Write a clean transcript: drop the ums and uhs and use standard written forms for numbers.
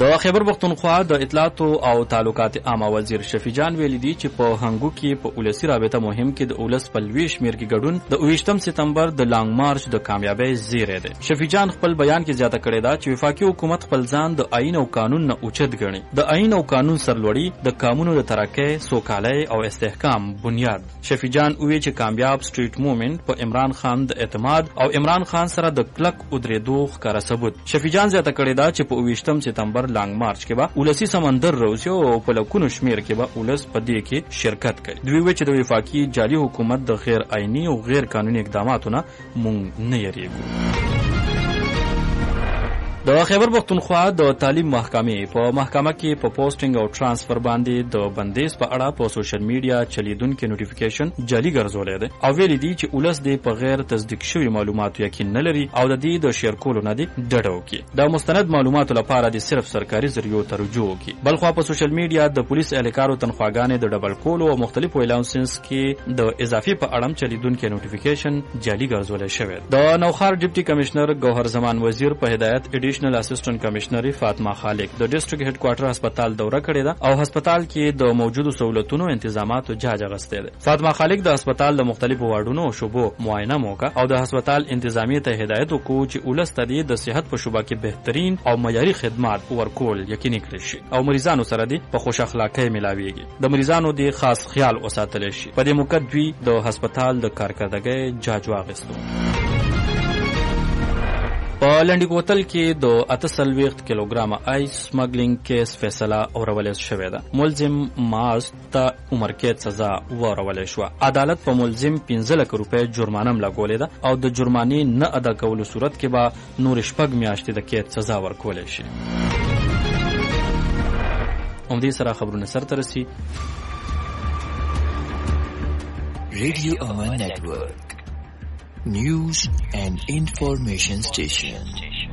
د خیبر پختونخوا د اطلاعات او تعلقات عامه وزیر شفیع جان ویلي دي چې په هنګو کې په ولسی رابطه مهم کې د اولس په لوي شمیر کې ګډون د 28 سپتمبر د لانګ مارچ د کامیابی زیری دی. شفیع جان خپل بیان کې زیاته کړی دا چې وفاقي حکومت خپل ځان د آئین او قانون نه اوچت ګڼي. د آئین او قانون سرلوړي د قانونو د ترقۍ، سوکالۍ او استحکام بنیاد. شفیع جان وی چې کامیاب سټریټ موومېنټ په عمران خان د اعتماد او عمران خان سره د کلک ودرېدو ښکاره ثبوت. شفیع جان زیاته کړی دا چې په 28 سپتمبر لانګ مارچ کې به ولسی سمندر روزي او په لکونو شمیر کې به ولس په دې کې شرکت کوي. دوی وی چې د وفاقي جعلي حکومت د غیر آئینی او غیر قانوني اقداماتو نه مونږ نه یریږو. د خیبر پختونخوا د تعلیم محکمې په محکمه کې په پوسټینګ او ترانسفر باندې د بندیز په اړه په سوشل میډیا چلیدونکو نوټیفیکیشن جعلي ګرځولې ده او ویلي دي چې ولس د په غیر تصدیق شوی معلوماتو یقین نه لري او د دې د شیر کولو نه دي ډډه وکړي. د مستند معلوماتو لپاره د صرف سرکاري ذریعو ته رجوع وکړي. بلخوا په سوشل میډیا د پولیس اهلکارو تنخواګانې د ډبل کولو او مختلفو الاونسنس کې د اضافي په اړه چلیدونکو نوټیفیکیشن جعلي ګرځولې شوی. د نوخار ډیپټي کمشنر ګوهر زمان وزیر په هدایت ایډیشنل اسسټنټ کمشنر فاطمه خالق د ډیسټریکټ هډ کوارټر هسپتال دوره کړې ده او هسپتال کې د موجودو سہولتونو تنظیماتو جاج اغسته ده. فاطمه خالق د هسپتال د مختلفو واردونو او شوبو معاینه موکه او د هسپتال انتظامیه ته هدایت وکړو چې ولست د صحت په شوبه کې بهترین او معیاري خدمات ورکول یقیني کړي شي او مریضانو سره د خوش اخلاقۍ ملاويږي. د مریضانو د خاص خیال وساتل شي. په دې موقع دوی د هسپتال د کارکردګۍ جاج واغستو. په لنډی کوتل کې د 48 کیلوګرام آیس سمګلینګ کیس فیصله اورولې شوې ده. ملزم ماز ته عمر قید سزا ورولې شو. عدالت په ملزم 15 لک روپۍ جرمانه لګولې ده او د جرمانې نه ادا کولو صورت کې به نور شپږ میاشتې د قید سزا ورکولې شي. همدې سره خبرونه سره رسي. Radio Aman Network. News and Information Station.